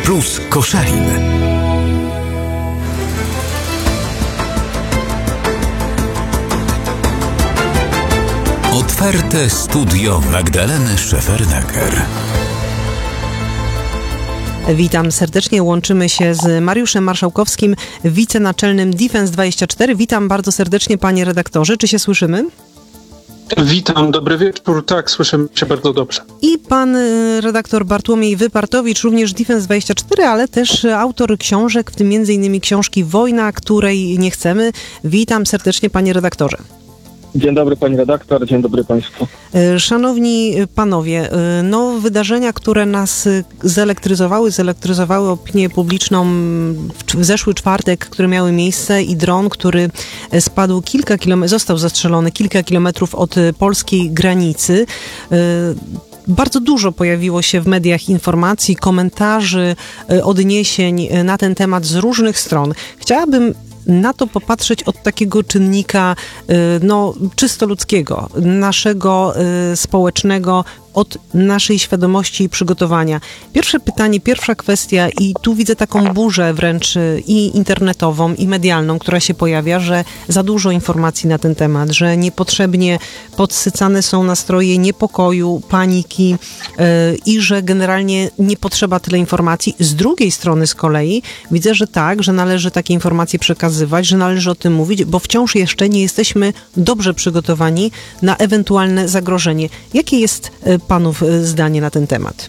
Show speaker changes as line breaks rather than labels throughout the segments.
plus Koszalin. Otwarte studio Magdaleny Szefernaker.
Witam serdecznie, łączymy się z Mariuszem Marszałkowskim, wicenaczelnym Defense24. Witam bardzo serdecznie, panie redaktorze. Czy się słyszymy?
Witam, dobry wieczór. Tak, słyszymy się bardzo dobrze.
I pan redaktor Bartłomiej Wypartowicz, również Defense24, ale też autor książek, w tym m.in. książki Wojna, której nie chcemy. Witam serdecznie, panie redaktorze.
Dzień dobry pani redaktor, dzień dobry państwu.
Szanowni panowie, wydarzenia, które nas zelektryzowały opinię publiczną w zeszły czwartek, które miały miejsce, i dron, który spadł został zastrzelony kilka kilometrów od polskiej granicy. Bardzo dużo pojawiło się w mediach informacji, komentarzy, odniesień na ten temat z różnych stron. Chciałabym na to popatrzeć od takiego czynnika czysto ludzkiego, naszego społecznego, od naszej świadomości i przygotowania. Pierwsze pytanie, pierwsza kwestia, i tu widzę taką burzę wręcz i internetową, i medialną, która się pojawia, że za dużo informacji na ten temat, że niepotrzebnie podsycane są nastroje niepokoju, paniki i że generalnie nie potrzeba tyle informacji. Z drugiej strony z kolei widzę, że tak, że należy takie informacje przekazywać, że należy o tym mówić, bo wciąż jeszcze nie jesteśmy dobrze przygotowani na ewentualne zagrożenie. Jakie jest panów zdanie na ten temat?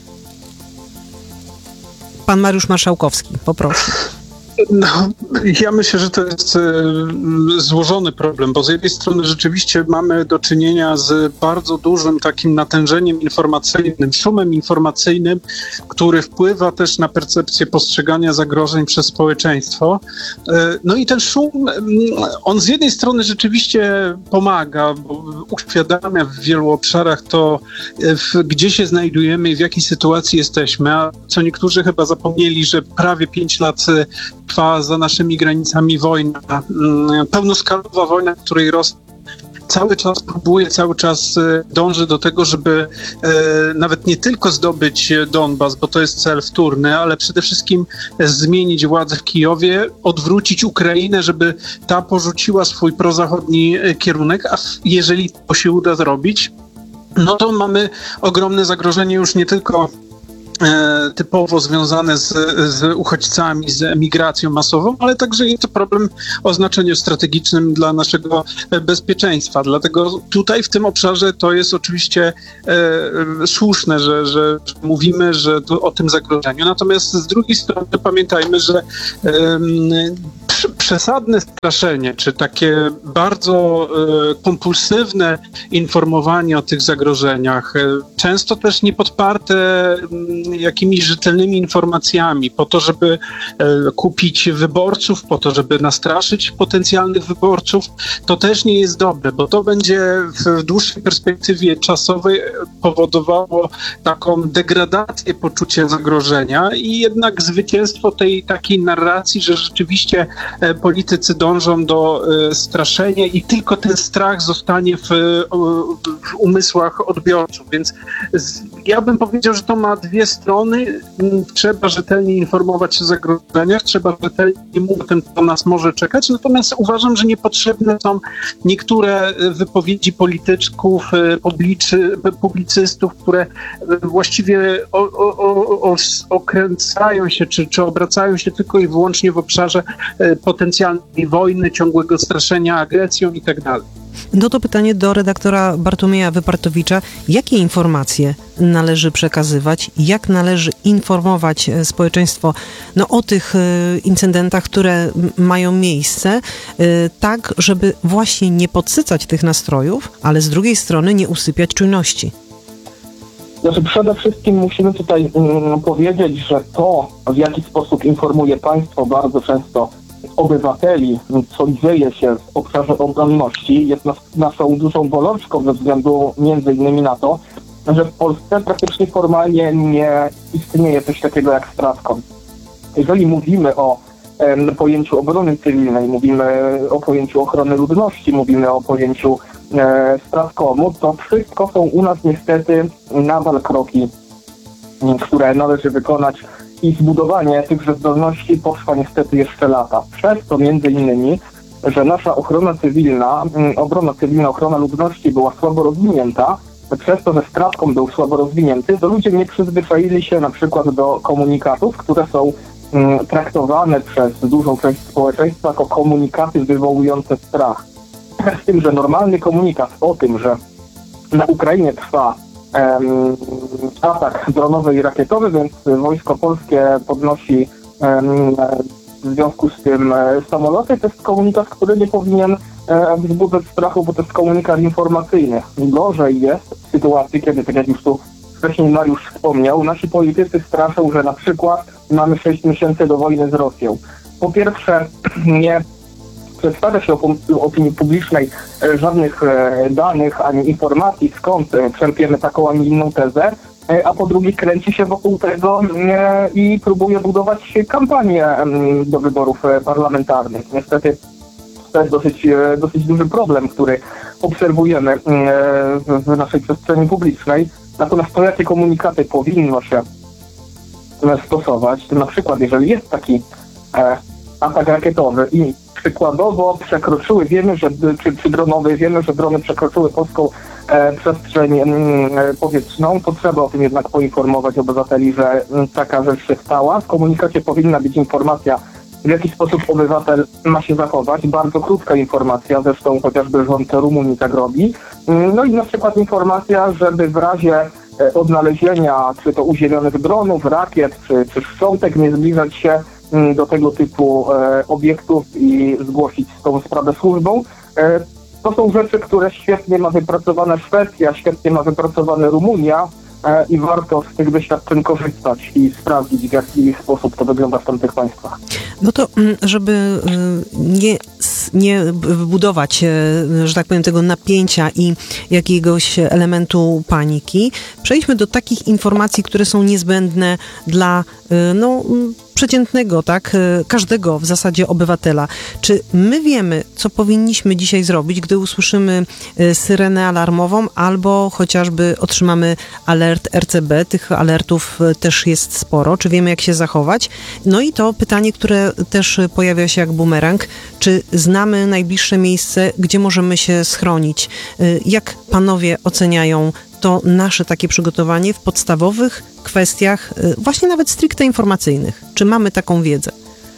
Pan Mariusz Marszałkowski, poproszę.
Ja myślę, że to jest złożony problem, bo z jednej strony rzeczywiście mamy do czynienia z bardzo dużym takim natężeniem informacyjnym, szumem informacyjnym, który wpływa też na percepcję postrzegania zagrożeń przez społeczeństwo. No i ten szum, on z jednej strony rzeczywiście pomaga, bo uświadamia w wielu obszarach to, gdzie się znajdujemy i w jakiej sytuacji jesteśmy, a co niektórzy chyba zapomnieli, że prawie 5 lat trwa za naszymi granicami wojna, pełnoskalowa wojna, w której Rosja cały czas dąży do tego, żeby nawet nie tylko zdobyć Donbas, bo to jest cel wtórny, ale przede wszystkim zmienić władzę w Kijowie, odwrócić Ukrainę, żeby ta porzuciła swój prozachodni kierunek, a jeżeli to się uda zrobić, no to mamy ogromne zagrożenie już nie tylko typowo związane z uchodźcami, z emigracją masową, ale także jest to problem o znaczeniu strategicznym dla naszego bezpieczeństwa. Dlatego tutaj w tym obszarze to jest oczywiście słuszne, że mówimy o tym zagrożeniu. Natomiast z drugiej strony pamiętajmy, że przesadne straszenie, czy takie bardzo kompulsywne informowanie o tych zagrożeniach, często też niepodparte jakimiś rzetelnymi informacjami, po to, żeby kupić wyborców, po to, żeby nastraszyć potencjalnych wyborców, to też nie jest dobre, bo to będzie w dłuższej perspektywie czasowej powodowało taką degradację poczucia zagrożenia i jednak zwycięstwo tej takiej narracji, że rzeczywiście politycy dążą do straszenia i tylko ten strach zostanie w umysłach odbiorców. Więc ja bym powiedział, że to ma dwie strony. Trzeba rzetelnie informować o zagrożeniach, trzeba rzetelnie mówić o tym, co nas może czekać. Natomiast uważam, że niepotrzebne są niektóre wypowiedzi polityczków, publicystów, które właściwie okręcają się, czy obracają się tylko i wyłącznie w obszarze potencjalnej wojny, ciągłego straszenia agresją i tak dalej.
No to pytanie do redaktora Bartłomieja Wypartowicza. Jakie informacje należy przekazywać? Jak należy informować społeczeństwo o tych incydentach, które mają miejsce, tak, żeby właśnie nie podsycać tych nastrojów, ale z drugiej strony nie usypiać czujności?
Przede wszystkim musimy tutaj powiedzieć, że to, w jaki sposób informuje państwo bardzo często obywateli, co dzieje się w obszarze obronności, jest naszą dużą bolączką ze względu między innymi na to, że w Polsce praktycznie formalnie nie istnieje coś takiego jak STRATCOM. Jeżeli mówimy o pojęciu obrony cywilnej, mówimy o pojęciu ochrony ludności, mówimy o pojęciu STRATCOM-u, to wszystko są u nas niestety nadal kroki, które należy wykonać i zbudowanie tychże zdolności potrwa niestety jeszcze lata. Przez to między innymi, że nasza ochrona cywilna, ochrona ludności była słabo rozwinięta, przez to, że Stratcom był słabo rozwinięty, to ludzie nie przyzwyczaili się na przykład do komunikatów, które są traktowane przez dużą część społeczeństwa jako komunikaty wywołujące strach. Z tym, że normalny komunikat o tym, że na Ukrainie trwa atak dronowy i rakietowy, więc Wojsko Polskie podnosi w związku z tym samoloty, to jest komunikat, który nie powinien wzbudzać strachu, bo to jest komunikat informacyjny. Gorzej jest w sytuacji, kiedy, tak jak już tu wcześniej Mariusz wspomniał, nasi politycy straszą, że na przykład mamy 6 miesięcy do wojny z Rosją. Po pierwsze, nie przedstawia się opinii publicznej żadnych danych ani informacji, skąd czerpiemy taką, a nie inną tezę, a po drugie kręci się wokół tego i próbuje budować kampanię do wyborów parlamentarnych. Niestety to jest dosyć duży problem, który obserwujemy w naszej przestrzeni publicznej. Natomiast to, jakie komunikaty powinno się stosować, to na przykład jeżeli jest taki atak rakietowy i przykładowo przekroczyły, wiemy, że czy dronowy, wiemy, że drony przekroczyły polską przestrzeń powietrzną, to trzeba o tym jednak poinformować obywateli, że taka rzecz się stała. W komunikacie powinna być informacja, w jaki sposób obywatel ma się zachować. Bardzo krótka informacja, zresztą chociażby rząd Rumunii tak robi. No i na przykład informacja, żeby w razie odnalezienia czy to uziemionych dronów, rakiet czy szczątek nie zbliżać się do tego typu obiektów i zgłosić tą sprawę służbą. To są rzeczy, które świetnie ma wypracowane Szwecja, świetnie ma wypracowane Rumunia i warto z tych doświadczeń korzystać i sprawdzić, w jaki sposób to wygląda w tamtych państwach.
No to, żeby nie budować, że tak powiem, tego napięcia i jakiegoś elementu paniki, przejdźmy do takich informacji, które są niezbędne dla przeciętnego, tak, każdego w zasadzie obywatela. Czy my wiemy, co powinniśmy dzisiaj zrobić, gdy usłyszymy syrenę alarmową albo chociażby otrzymamy alert RCB? Tych alertów też jest sporo. Czy wiemy, jak się zachować? No i to pytanie, które też pojawia się jak bumerang. Czy znamy najbliższe miejsce, gdzie możemy się schronić? Jak panowie oceniają to nasze takie przygotowanie w podstawowych kwestiach, właśnie nawet stricte informacyjnych? Czy mamy taką wiedzę?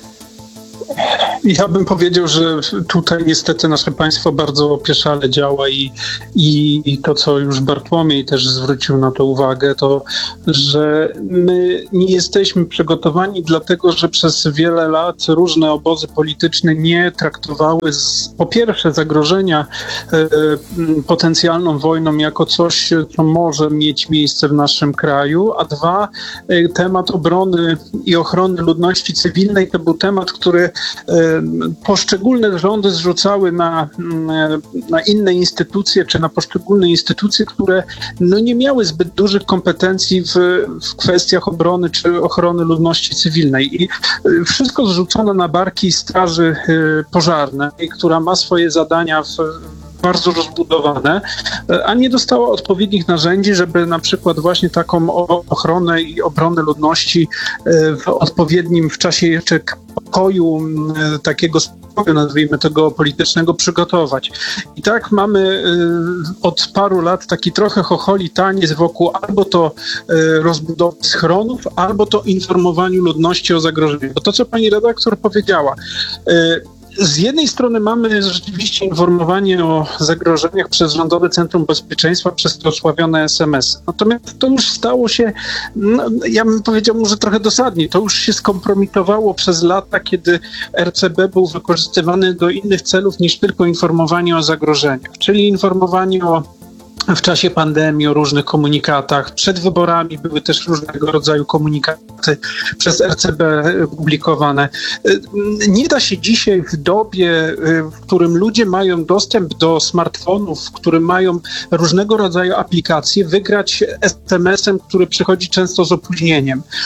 Ja bym powiedział, że tutaj niestety nasze państwo bardzo opieszale działa i to, co już Bartłomiej też zwrócił na to uwagę, to, że my nie jesteśmy przygotowani, dlatego że przez wiele lat różne obozy polityczne nie traktowały po pierwsze zagrożenia potencjalną wojną jako coś, co może mieć miejsce w naszym kraju, a dwa, temat obrony i ochrony ludności cywilnej to był temat, który poszczególne rządy zrzucały na inne instytucje, czy na poszczególne instytucje, które nie miały zbyt dużych kompetencji w kwestiach obrony czy ochrony ludności cywilnej. I wszystko zrzucono na barki Straży Pożarnej, która ma swoje zadania bardzo rozbudowane, a nie dostała odpowiednich narzędzi, żeby na przykład właśnie taką ochronę i obronę ludności w odpowiednim, w czasie jeszcze pokoju, takiego spokoju, nazwijmy tego politycznego, przygotować. I tak mamy od paru lat taki trochę chocholi taniec wokół albo to rozbudowy schronów, albo to informowaniu ludności o zagrożeniu. Bo to, co pani redaktor powiedziała, z jednej strony mamy rzeczywiście informowanie o zagrożeniach przez Rządowe Centrum Bezpieczeństwa, przez te osławione SMS-y. Natomiast to już stało się, ja bym powiedział może trochę dosadnie, to już się skompromitowało przez lata, kiedy RCB był wykorzystywany do innych celów niż tylko informowanie o zagrożeniach, czyli informowanie w czasie pandemii o różnych komunikatach. Przed wyborami były też różnego rodzaju komunikaty przez RCB publikowane. Nie da się dzisiaj w dobie, w którym ludzie mają dostęp do smartfonów, w którym mają różnego rodzaju aplikacje, wygrać SMS-em, który przychodzi często z opóźnieniem.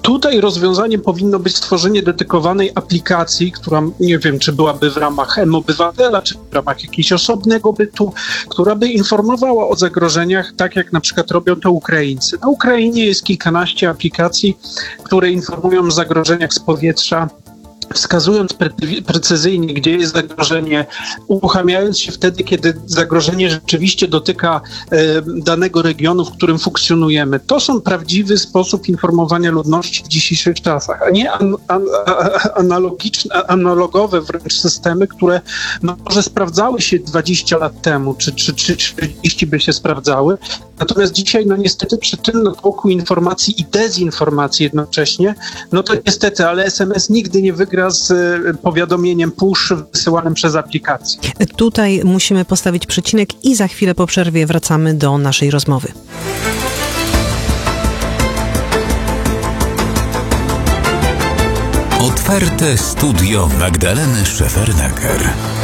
Tutaj rozwiązaniem powinno być stworzenie dedykowanej aplikacji, która nie wiem, czy byłaby w ramach mObywatela, czy w ramach jakiegoś osobnego bytu, która by informowała o zagrożeniach, tak jak na przykład robią to Ukraińcy. Na Ukrainie jest kilkanaście aplikacji, które informują o zagrożeniach z powietrza, wskazując precyzyjnie, gdzie jest zagrożenie, uruchamiając się wtedy, kiedy zagrożenie rzeczywiście dotyka danego regionu, w którym funkcjonujemy. To są prawdziwy sposób informowania ludności w dzisiejszych czasach, a nie analogowe wręcz systemy, które może sprawdzały się 20 lat temu, czy 30 by się sprawdzały. Natomiast dzisiaj, niestety przy tym natłoku informacji i dezinformacji jednocześnie, to niestety, ale SMS nigdy nie wygra z powiadomieniem push wysyłanym przez aplikację.
Tutaj musimy postawić przecinek i za chwilę po przerwie wracamy do naszej rozmowy.
Otwarte studio Magdaleny Szefernaker.